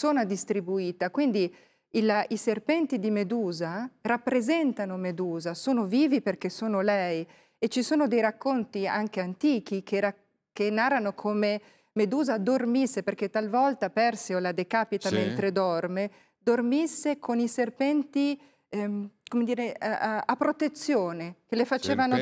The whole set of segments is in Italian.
persona distribuita. Quindi i serpenti di Medusa rappresentano Medusa, sono vivi perché sono lei, e ci sono dei racconti anche antichi che narrano come Medusa dormisse, perché talvolta Perseo la decapita Sì. mentre dorme, dormisse con i serpenti come dire, a protezione, che le facevano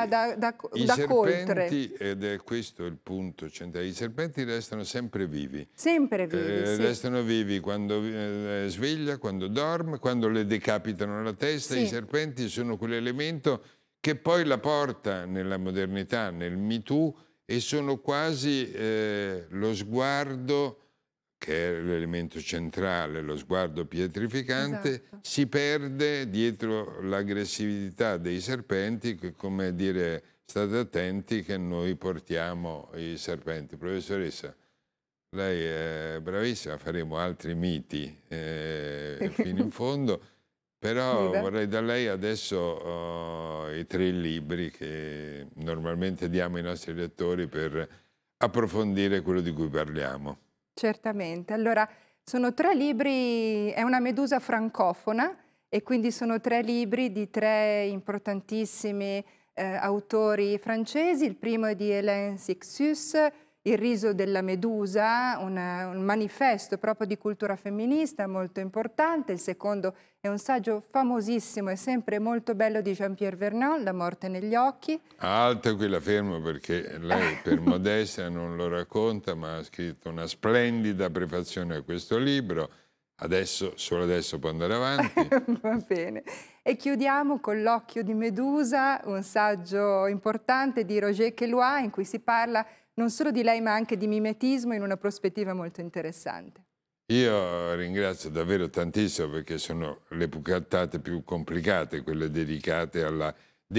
I da coltre. serpenti, ed è questo il punto centrale, i serpenti restano sempre vivi. Sempre vivi, sì. Restano vivi quando sveglia, quando dorme, quando le decapitano la testa. I Sì, serpenti sono quell'elemento che poi la porta nella modernità, nel Me Too, e sono quasi lo sguardo, che è l'elemento centrale, lo sguardo pietrificante, esatto. si perde dietro l'aggressività dei serpenti, che, come dire, state attenti che noi portiamo i serpenti. Professoressa, lei è bravissima, faremo altri miti fino in fondo, però Viva. vorrei da lei adesso i 3 libri che normalmente diamo ai nostri lettori per approfondire quello di cui parliamo. Certamente. Allora, sono 3 libri, è una Medusa francofona, e quindi sono 3 libri di 3 importantissimi autori francesi. Il primo è di Hélène Cixous, Il riso della Medusa, un manifesto proprio di cultura femminista molto importante. Il secondo è un saggio famosissimo e sempre molto bello di Jean-Pierre Vernant, La morte negli occhi. Alta qui la fermo, perché lei per modestia non lo racconta, ma ha scritto una splendida prefazione a questo libro. Adesso, solo adesso può andare avanti. Va bene. E chiudiamo con L'occhio di Medusa, un saggio importante di Roger Caillois, in cui si parla non solo di lei ma anche di mimetismo in una prospettiva molto interessante. Io ringrazio davvero tantissimo, perché sono le puntate più complicate, quelle dedicate alla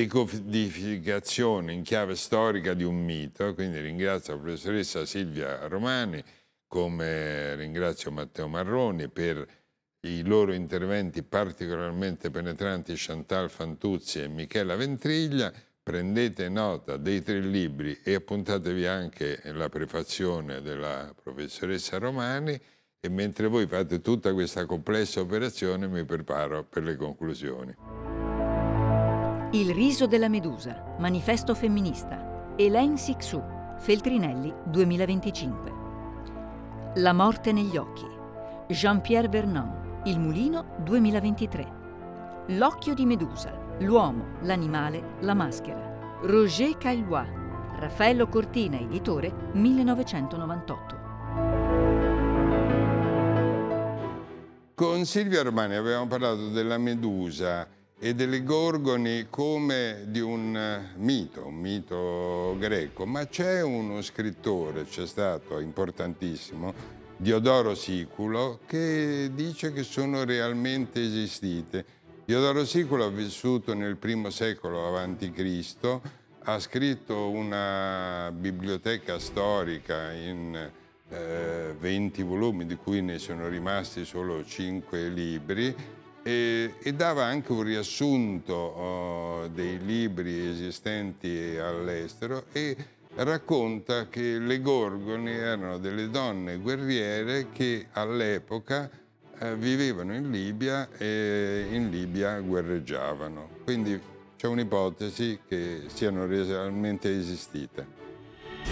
decodificazione in chiave storica di un mito. Quindi ringrazio la professoressa Silvia Romani, come ringrazio Matteo Marroni per i loro interventi particolarmente penetranti, Chantal Fantuzzi e Michela Ventriglia. Prendete nota dei 3 libri e appuntatevi anche la prefazione della professoressa Romani, e mentre voi fate tutta questa complessa operazione mi preparo per le conclusioni. Il riso della Medusa, manifesto femminista. Hélène Cixous, Feltrinelli 2025. La morte negli occhi. Jean-Pierre Vernant, Il mulino 2023. L'occhio di Medusa, l'uomo, l'animale, la maschera. Roger Caillois, Raffaello Cortina, editore, 1998. Con Silvia Romani avevamo parlato della Medusa e delle gorgoni come di un mito greco, ma c'è uno scrittore, c'è stato, importantissimo, Diodoro Siculo, che dice che sono realmente esistite. Diodoro Siculo ha vissuto nel I secolo a.C., ha scritto una biblioteca storica in 20 volumi, di cui ne sono rimasti solo 5 libri, e dava anche un riassunto dei libri esistenti all'estero, e racconta che le gorgoni erano delle donne guerriere che all'epoca vivevano in Libia e in Libia guerreggiavano. Quindi c'è un'ipotesi che siano realmente esistite.